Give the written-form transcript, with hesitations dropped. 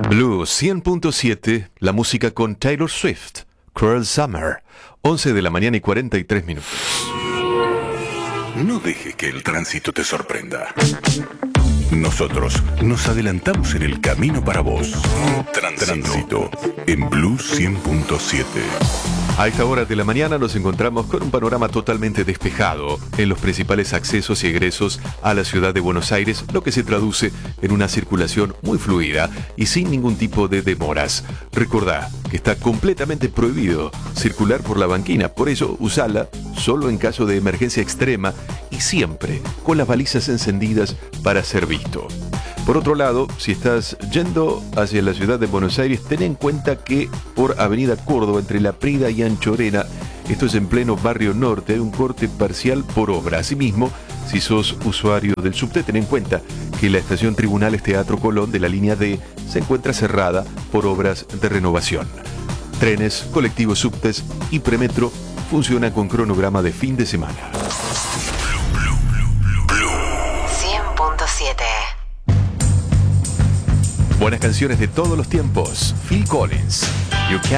Blue 100.7, la música con Taylor Swift, Cruel Summer, 11 de la mañana y 43 minutos. No dejes que el tránsito te sorprenda. Nosotros nos adelantamos en el camino para vos. Tránsito en Blue 100.7. A esta hora de la mañana nos encontramos con un panorama totalmente despejado en los principales accesos y egresos a la ciudad de Buenos Aires, lo que se traduce en una circulación muy fluida y sin ningún tipo de demoras. Recordá que está completamente prohibido circular por la banquina, por eso usala solo en caso de emergencia extrema y siempre con las balizas encendidas para ser visto. Por otro lado, si estás yendo hacia la ciudad de Buenos Aires, ten en cuenta que por Avenida Córdoba, entre La Prida y Anchorena, esto es en pleno barrio norte, hay un corte parcial por obra. Asimismo, si sos usuario del subte, ten en cuenta que la estación Tribunales Teatro Colón de la línea D se encuentra cerrada por obras de renovación. Trenes, colectivos, subtes y premetro funcionan con cronograma de fin de semana. 100.7. Buenas canciones de todos los tiempos. Phil Collins, You Can.